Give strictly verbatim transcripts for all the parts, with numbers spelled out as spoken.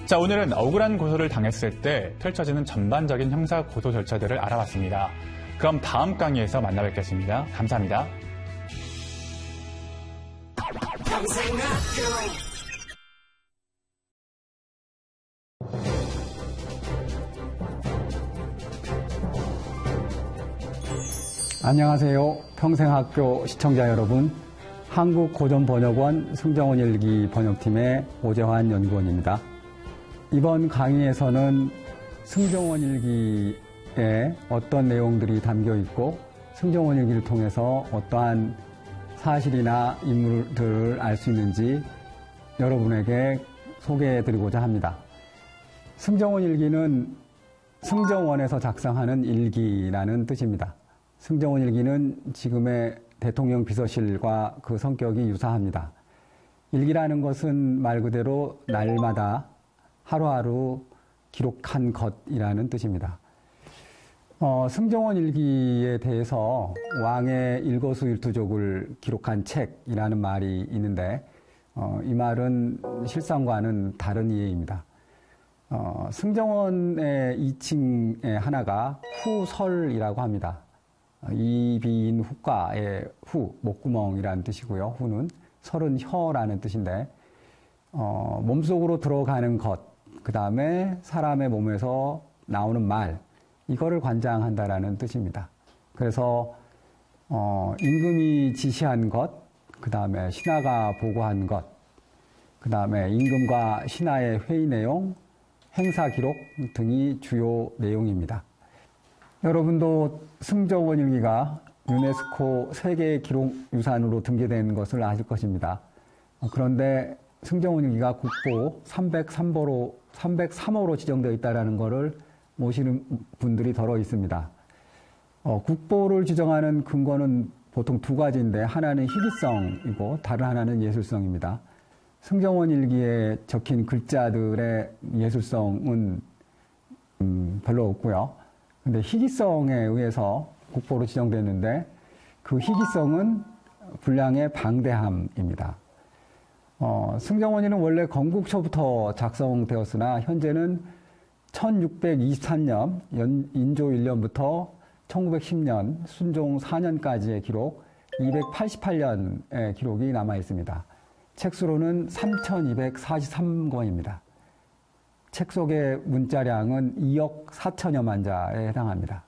자, 오늘은 억울한 고소를 당했을 때 펼쳐지는 전반적인 형사 고소 절차들을 알아봤습니다. 그럼 다음 강의에서 만나 뵙겠습니다. 감사합니다. 안녕하세요. 평생학교 시청자 여러분. 한국고전번역원 승정원 일기 번역팀의 오재환 연구원입니다. 이번 강의에서는 승정원 일기에 어떤 내용들이 담겨 있고 승정원 일기를 통해서 어떠한 사실이나 인물들을 알 수 있는지 여러분에게 소개해드리고자 합니다. 승정원 일기는 승정원에서 작성하는 일기라는 뜻입니다. 승정원 일기는 지금의 대통령 비서실과 그 성격이 유사합니다. 일기라는 것은 말 그대로 날마다 하루하루 기록한 것이라는 뜻입니다. 어, 승정원 일기에 대해서 왕의 일거수일투족을 기록한 책이라는 말이 있는데 어, 이 말은 실상과는 다른 이해입니다. 어, 승정원의 이칭의 하나가 후설이라고 합니다. 이비인 후과의 후, 목구멍이라는 뜻이고요. 후는 설은 혀라는 뜻인데 어, 몸속으로 들어가는 것, 그 다음에 사람의 몸에서 나오는 말, 이거를 관장한다라는 뜻입니다. 그래서 어, 임금이 지시한 것, 그 다음에 신하가 보고한 것, 그 다음에 임금과 신하의 회의 내용, 행사 기록 등이 주요 내용입니다. 여러분도 승정원 일기가 유네스코 세계 기록유산으로 등재된 것을 아실 것입니다. 그런데 승정원 일기가 국보 삼백삼 호로, 삼백삼 호로 지정되어 있다는 것을 모시는 분들이 더러 있습니다. 어, 국보를 지정하는 근거는 보통 두 가지인데 하나는 희귀성이고 다른 하나는 예술성입니다. 승정원 일기에 적힌 글자들의 예술성은 음, 별로 없고요. 근데 희귀성에 의해서 국보로 지정됐는데 그 희귀성은 분량의 방대함입니다. 어, 승정원일은 원래 건국초부터 작성되었으나 현재는 천육백이십삼 년 인조 일 년부터 천구백십 년 순종 사 년까지의 기록 이백팔십팔 년의 기록이 남아 있습니다. 책 수로는 삼천이백사십삼 권입니다. 책 속의 문자량은 이억 사천여만 자에 해당합니다.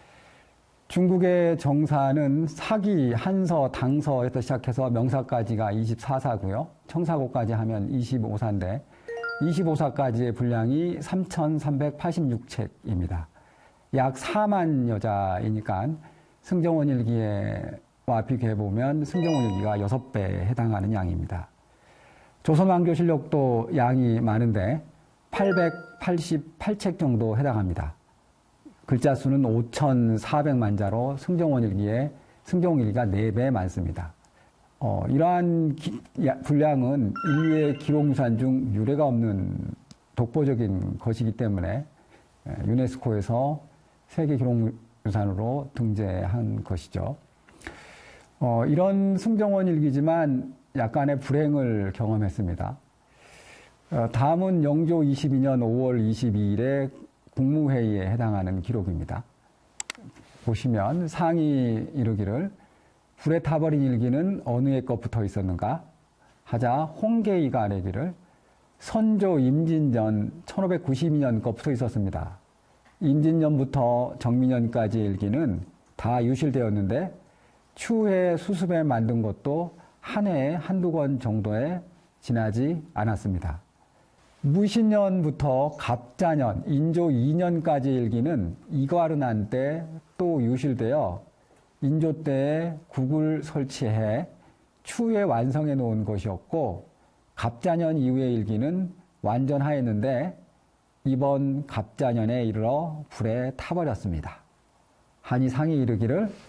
중국의 정사는 사기, 한서, 당서에서 시작해서 명사까지가 이십사 사고요. 청사고까지 하면 이십오 사인데 이십오 사까지의 분량이 삼천삼백팔십육 책입니다. 약 사만 여자이니까 승정원 일기와 비교해보면 승정원 일기가 여섯 배에 해당하는 양입니다. 조선왕조실록도 양이 많은데 팔백팔십팔 책 정도 해당합니다. 글자 수는 오천사백만 자로 승정원 일기에 승정원 일기가 네 배 많습니다. 어, 이러한 기, 야, 분량은 인류의 기록유산 중 유례가 없는 독보적인 것이기 때문에 유네스코에서 세계 기록유산으로 등재한 것이죠. 어, 이런 승정원 일기지만 약간의 불행을 경험했습니다. 어, 다음은 영조 이십이 년 오월 이십이일에 국무회의에 해당하는 기록입니다. 보시면 상이 이르기를 불에 타버린 일기는 어느 해 것부터 있었는가 하자 홍계이가 아뢰기를 선조 임진년 천오백구십이 년 것부터 있었습니다. 임진년부터 정민년까지의 일기는 다 유실되었는데 추후에 수습에 만든 것도 한 해에 한두 권 정도에 지나지 않았습니다. 무신년부터 갑자년, 인조 이 년까지의 일기는 이괄은한 때 또 유실되어 인조 때에 국을 설치해 추후에 완성해 놓은 것이었고 갑자년 이후의 일기는 완전하였는데 이번 갑자년에 이르러 불에 타버렸습니다. 하니 상이 이르기를